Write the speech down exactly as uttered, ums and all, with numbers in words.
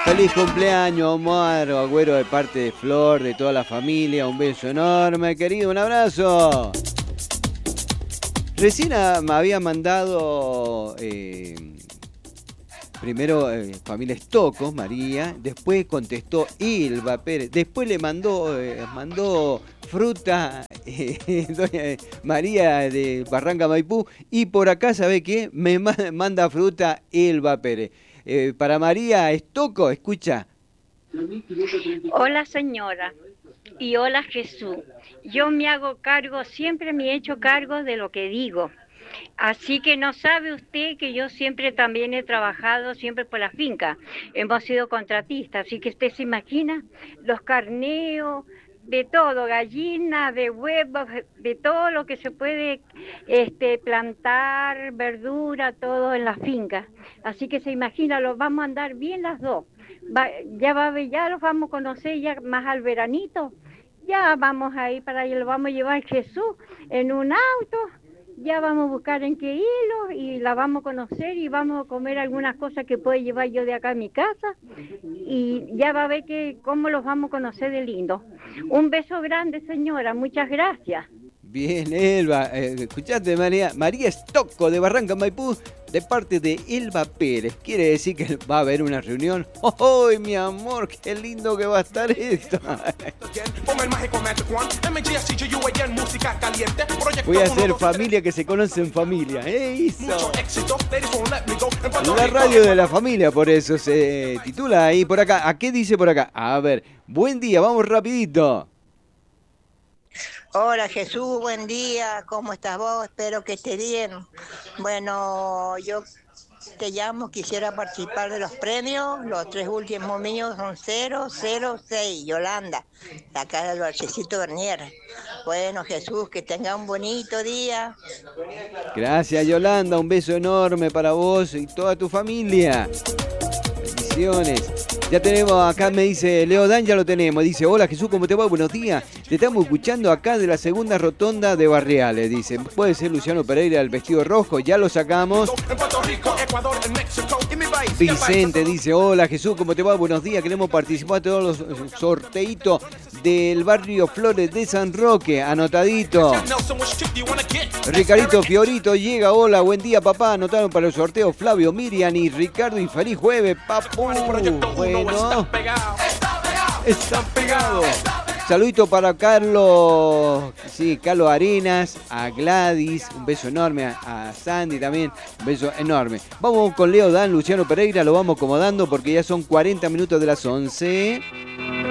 Feliz cumpleaños, Omar Agüero, de parte de Flor, de toda la familia. Un beso enorme, querido, un abrazo. Recién a- me había mandado eh, primero eh, familia Estocos, María, después contestó Ilva Pérez, después le mandó, eh, mandó fruta eh, doña María de Barranca Maipú, y por acá, ¿sabe qué? Me ma- manda fruta Ilva Pérez. Eh, para María Estoco, escucha. Hola señora y hola Jesús. Yo me hago cargo, siempre me he hecho cargo de lo que digo. Así que no sabe usted que yo siempre también he trabajado siempre por la finca. Hemos sido contratistas, así que usted se imagina los carneos, de todo, gallinas, de huevos, de todo lo que se puede este, plantar, verdura, todo en la finca. Así que se imagina, los vamos a andar bien las dos. Va- ya va a ver, ya los vamos a conocer ya más al veranito. Ya vamos a ir para allá, lo vamos a llevar Jesús en un auto. Ya vamos a buscar en qué hilo y la vamos a conocer y vamos a comer algunas cosas que puedo llevar yo de acá a mi casa y ya va a ver que cómo los vamos a conocer de lindo. Un beso grande, señora, muchas gracias. Bien, Elba, eh, escuchaste, María, María Estocco de Barranca Maipú, de parte de Elba Pérez. Quiere decir que va a haber una reunión. ¡Oh, mi amor! ¡Qué lindo que va a estar esto! Voy a hacer familia que se conoce en familia. ¿Eh? Eso. La radio de la familia, por eso se titula ahí por acá. ¿A qué dice por acá? A ver, buen día, vamos rapidito. Hola Jesús, buen día, ¿cómo estás vos? Espero que estés bien. Bueno, yo te llamo, quisiera participar de los premios. Los tres últimos míos son cero cero seis, Yolanda, de acá del Barcecito Bernier. Bueno Jesús, que tenga un bonito día. Gracias, Yolanda, un beso enorme para vos y toda tu familia. Bendiciones. Ya tenemos, acá me dice Leo Dan, ya lo tenemos. Dice, hola Jesús, ¿cómo te va? Buenos días. Te estamos escuchando acá de la segunda rotonda de Barriales. Dice, puede ser Luciano Pereira del vestido rojo, ya lo sacamos. Vicente dice, hola Jesús, ¿cómo te va? Buenos días. Queremos participar de todos los sorteitos del barrio Flores de San Roque. Anotadito. Ricardito Fiorito llega, hola, buen día papá. Anotaron para el sorteo Flavio, Miriam y Ricardo, y feliz jueves, papu. Bueno, están pegados. Saludito para Carlos, sí, Carlos Arenas, a Gladys, un beso enorme, a, a Sandy también, un beso enorme. Vamos con Leo Dan, Luciano Pereira, lo vamos acomodando porque ya son cuarenta minutos de las once.